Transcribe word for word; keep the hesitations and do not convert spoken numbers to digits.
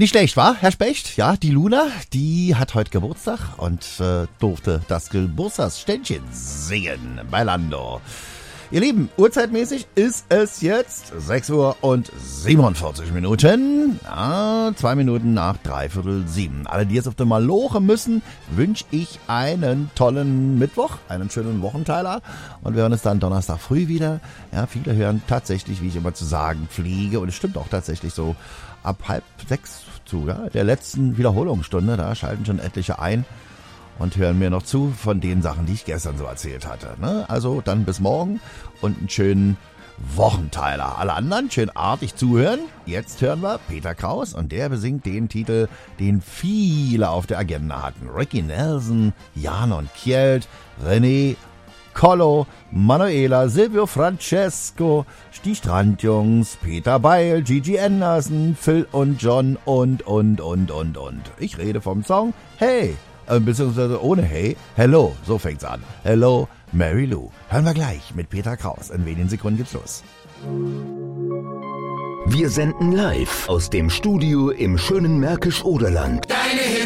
Nicht schlecht, wa, Herr Specht? Ja, die Luna, die hat heute Geburtstag und äh, durfte das Geburtstagsständchen singen bei Lando. Ihr Lieben, uhrzeitmäßig ist es jetzt sechs Uhr und siebenundvierzig Minuten. Ja, zwei Minuten nach dreiviertel sieben. Alle, die jetzt auf der Maloche müssen, wünsche ich einen tollen Mittwoch, einen schönen Wochenteiler. Und wir hören uns dann Donnerstag früh wieder. Ja, viele hören tatsächlich, wie ich immer zu sagen pflege, und es stimmt auch tatsächlich so, ab halb sechs zu, ja, der letzten Wiederholungsstunde, da schalten schon etliche ein und hören mir noch zu von den Sachen, die ich gestern so erzählt hatte. Ne? Also dann bis morgen und einen schönen Wochenteiler. Alle anderen schön artig zuhören. Jetzt hören wir Peter Kraus und der besingt den Titel, den viele auf der Agenda hatten. Ricky Nelson, Jan und Kjeld, René, Collo, Manuela, Silvio Francesco, die Strandjungs, Peter Beil, Gigi Anderson, Phil und John und, und, und, und, und. Ich rede vom Song Hey, äh, beziehungsweise ohne Hey, Hello, so fängt's an. Hello, Mary Lou. Hören wir gleich mit Peter Kraus. In wenigen Sekunden geht's los. Wir senden live aus dem Studio im schönen Märkisch-Oderland. Deine